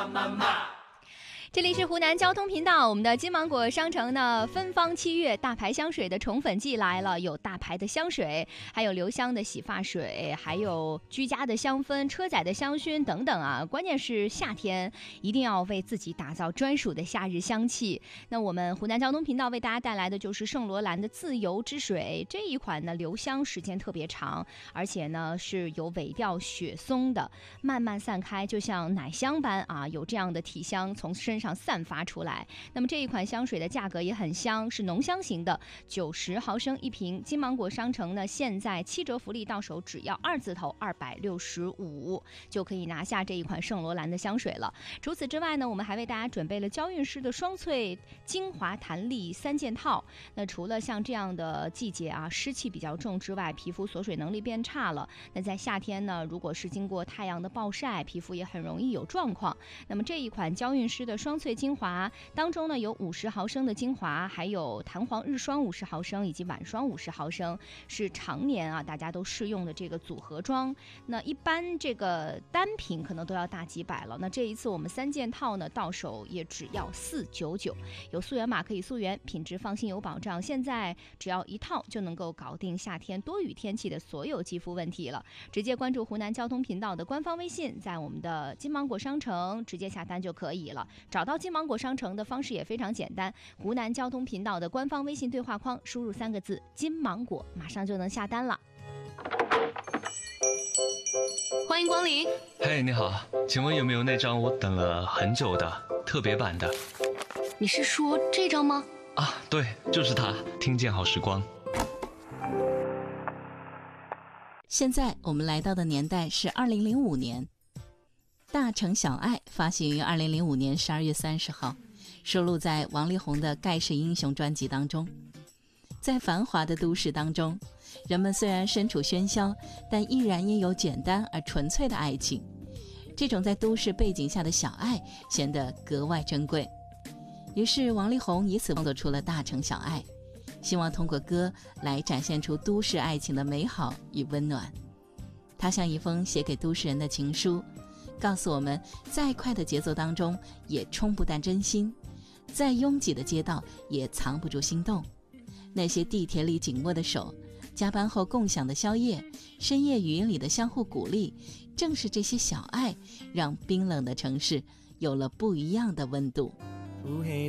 这里是湖南交通频道，我们的金芒果商城呢，芬芳7月大牌香水的宠粉季来了，有大牌的香水，还有留香的洗发水，还有居家的香氛、车载的香薰等等啊。关键是夏天一定要为自己打造专属的夏日香气。那我们湖南交通频道为大家带来的就是圣罗兰的自由之水，这一款呢留香时间特别长，而且呢是有尾调雪松的，慢慢散开，就像奶香般啊，有这样的体香从身上散发出来。那么这一款香水的价格也很香，是浓香型的，90毫升一瓶。金芒果商城呢现在7折福利，到手只要2字头265，就可以拿下这一款圣罗兰的香水了。除此之外呢，我们还为大家准备了娇韵诗的双萃精华弹力3件套。那除了像这样的季节啊，湿气比较重之外，皮肤锁水能力变差了，那在夏天呢，如果是经过太阳的暴晒，皮肤也很容易有状况。那么这一款娇韵诗的双萃精华当中呢，有50毫升的精华，还有弹簧日霜50毫升以及晚霜50毫升，是常年啊大家都适用的这个组合装。那一般这个单品可能都要大几百了，那这一次我们3件套呢，到手也只要499，有溯源码可以溯源，品质放心有保障。现在只要一套就能够搞定夏天多雨天气的所有肌肤问题了。直接关注湖南交通频道的官方微信，在我们的金芒果商城直接下单就可以了。找到金芒果商城的方式也非常简单，湖南交通频道的官方微信对话框输入3个字金芒果，马上就能下单了。 欢迎光临。 嘿，你好，请问有没有那张我等了很久的特别版的？ 你是说这张吗？ 啊，对，就是它，听见好时光。 现在我们来到的年代是2005年，大城小爱发行于2005年12月30号，收录在王力宏的《盖世英雄》专辑当中。在繁华的都市当中，人们虽然身处喧嚣，但依然也有简单而纯粹的爱情。这种在都市背景下的小爱显得格外珍贵。于是王力宏以此创作出了《大城小爱》，希望通过歌来展现出都市爱情的美好与温暖。它像一封写给都市人的情书，告诉我们，再快的节奏当中也冲不淡真心，再拥挤的街道也藏不住心动。那些地铁里紧握的手，加班后共享的宵夜，深夜语音里的相互鼓励，正是这些小爱，让冰冷的城市有了不一样的温度。 乌黑